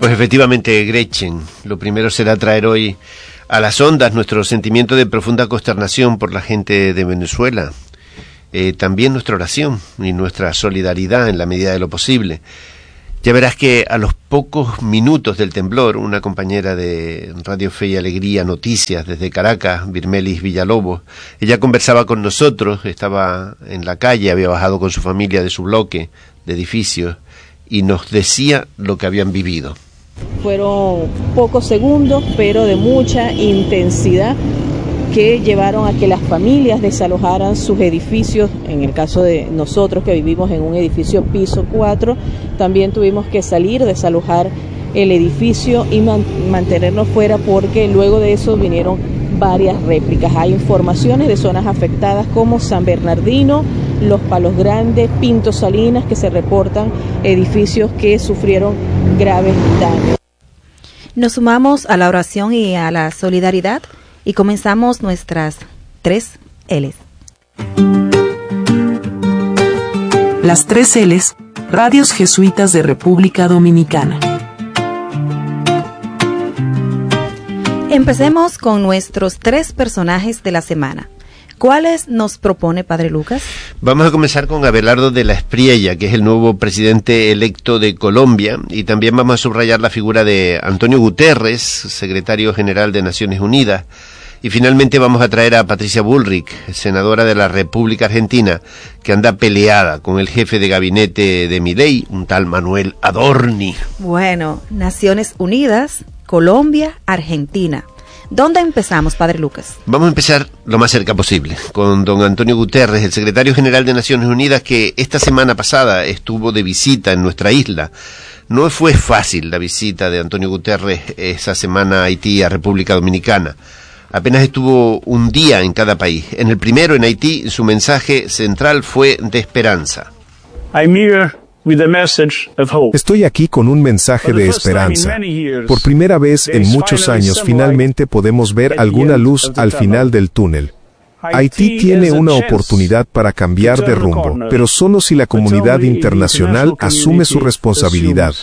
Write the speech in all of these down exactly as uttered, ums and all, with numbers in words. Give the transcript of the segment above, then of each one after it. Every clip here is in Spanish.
Pues efectivamente, Gretchen, lo primero será traer hoy a las ondas nuestro sentimiento de profunda consternación por la gente de Venezuela, eh, también nuestra oración y nuestra solidaridad en la medida de lo posible. Ya verás que a los pocos minutos del temblor, una compañera de Radio Fe y Alegría Noticias desde Caracas, Birmelis Villalobos, ella conversaba con nosotros, estaba en la calle, había bajado con su familia de su bloque de edificios y nos decía lo que habían vivido. Fueron pocos segundos, pero de mucha intensidad, que llevaron a que las familias desalojaran sus edificios. En el caso de nosotros que vivimos en un edificio piso cuatro, también tuvimos que salir, desalojar el edificio y man- mantenernos fuera, porque luego de eso vinieron varias réplicas. Hay informaciones de zonas afectadas como San Bernardino, Los Palos Grandes, Pinto Salinas, que se reportan edificios que sufrieron graves daños. Nos sumamos a la oración y a la solidaridad y comenzamos nuestras tres L's. Las tres L's, Radios Jesuitas de República Dominicana. Empecemos con nuestros tres personajes de la semana. ¿Cuáles nos propone Padre Lucas? Vamos a comenzar con Abelardo de la Espriella, que es el nuevo presidente electo de Colombia, y también vamos a subrayar la figura de Antonio Guterres, secretario general de Naciones Unidas, y finalmente vamos a traer a Patricia Bullrich, senadora de la República Argentina, que anda peleada con el jefe de gabinete de Milei, un tal Manuel Adorni. Bueno, Naciones Unidas, Colombia, Argentina. ¿Dónde empezamos, Padre Lucas? Vamos a empezar lo más cerca posible, con don Antonio Guterres, el secretario general de Naciones Unidas, que esta semana pasada estuvo de visita en nuestra isla. No fue fácil la visita de Antonio Guterres esa semana a Haití, a República Dominicana. Apenas estuvo un día en cada país. En el primero, en Haití, su mensaje central fue de esperanza. I'm here with a message of hope. Estoy aquí con un mensaje de esperanza. Por primera vez en muchos años, finalmente podemos ver alguna luz al final del túnel. Haití tiene una oportunidad para cambiar de rumbo, pero solo si la comunidad internacional asume su responsabilidad.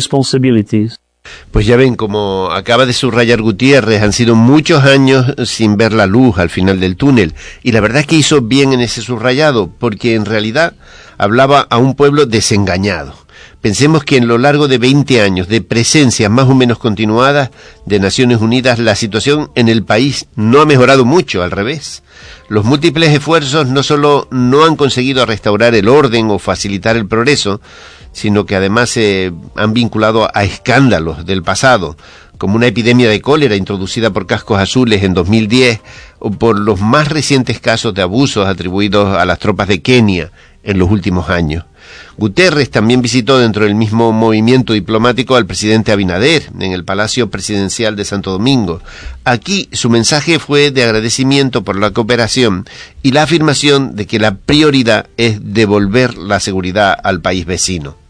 Pues ya ven, como acaba de subrayar Gutiérrez, han sido muchos años sin ver la luz al final del túnel, y la verdad es que hizo bien en ese subrayado, porque en realidad hablaba a un pueblo desengañado. Pensemos que en lo largo de veinte años de presencia más o menos continuadas de Naciones Unidas, la situación en el país no ha mejorado mucho, al revés. Los múltiples esfuerzos no solo no han conseguido restaurar el orden o facilitar el progreso, sino que además se han vinculado a escándalos del pasado, como una epidemia de cólera introducida por Cascos Azules en dos mil diez, o por los más recientes casos de abusos atribuidos a las tropas de Kenia en los últimos años. Guterres también visitó dentro del mismo movimiento diplomático al presidente Abinader en el Palacio Presidencial de Santo Domingo. Aquí su mensaje fue de agradecimiento por la cooperación y la afirmación de que la prioridad es devolver la seguridad al país vecino.